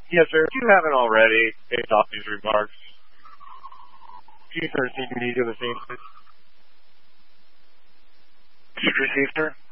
Yes, sir. If you haven't already, based off these remarks, can you turn CPD to the scene, please? Received, sir.